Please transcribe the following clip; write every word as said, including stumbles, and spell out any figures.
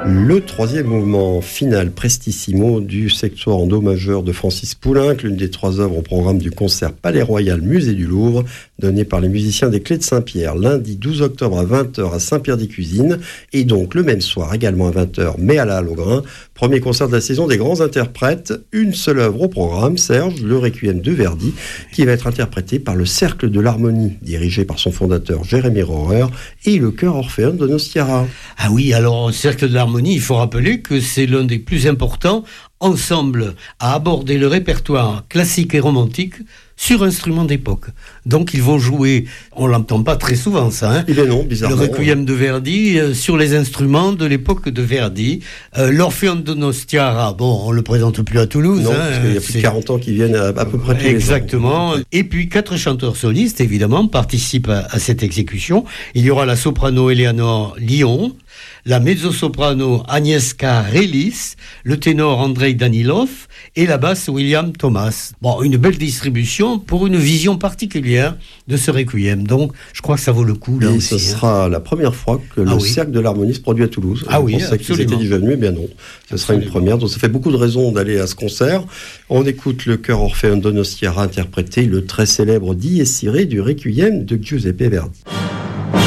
Le troisième mouvement final prestissimo du secteur en do majeur de Francis Poulenc, l'une des trois œuvres au programme du concert Palais Royal Musée du Louvre, donné par les musiciens des Clés de Saint-Pierre, lundi douze octobre à vingt heures à Saint-Pierre-des-Cuisines, et donc le même soir également à vingt heures, mais à la Halle au Grain. Premier concert de la saison des grands interprètes, une seule œuvre au programme, Serge, le Requiem de Verdi, qui va être interprété par le Cercle de l'Harmonie, dirigé par son fondateur Jérémy Rohrer, et le chœur Orpheon de Nostiara. Ah oui, alors Cercle de l'Harmonie, il faut rappeler que c'est l'un des plus importants ensemble à aborder le répertoire classique et romantique sur instruments d'époque. Donc ils vont jouer, on l'entend pas très souvent ça, hein, eh bien non, bizarrement, le Requiem de Verdi euh, sur les instruments de l'époque de Verdi. Euh, L'Orpheon de Nostiara, bon, on le présente plus à Toulouse. Non, hein, parce qu'il y a plus c'est... de quarante ans qui viennent à, à peu près tous les ans. Exactement. Et puis quatre chanteurs solistes, évidemment, participent à, à cette exécution. Il y aura la soprano Eleanor Lyon, la mezzo-soprano Agnieszka Relis, le ténor Andrei Danilov et la basse William Thomas. Bon, une belle distribution pour une vision particulière de ce requiem. Donc, je crois que ça vaut le coup. Là et aussi, ce hein. sera la première fois que ah le oui. Cercle de l'Harmonie se produit à Toulouse. Ah On oui, pensait qu'ils étaient déjà venus, bien non. Ce sera une première. Donc, ça fait beaucoup de raisons d'aller à ce concert. On écoute le chœur Orpheon de Nostiara interpréter le très célèbre Dies Irae du Requiem de Giuseppe Verdi.